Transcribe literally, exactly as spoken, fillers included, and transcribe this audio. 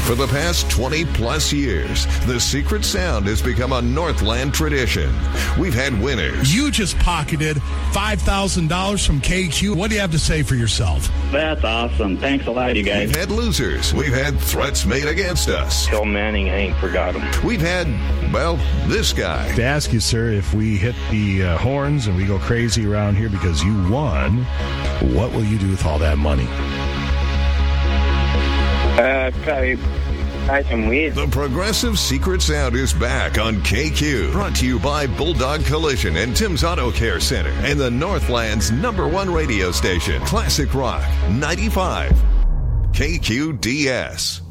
For the past twenty plus years, the Secret Sound has become a Northland tradition. We've had winners. You just pocketed five thousand dollars from K Q. What do you have to say for yourself? That's awesome. Thanks a lot, you guys. We've had losers. We've had threats made against us. Phil Manning, I ain't forgot him. We've had, well, this guy. To ask you, sir, if we hit the uh, horns and we go crazy around here because you won, what will you do with all that money? Uh, probably buy some weed. The Progressive Secret Sound is back on K Q. Brought to you by Bulldog Collision and Tim's Auto Care Center and the Northland's number one radio station, Classic Rock ninety-five K Q D S.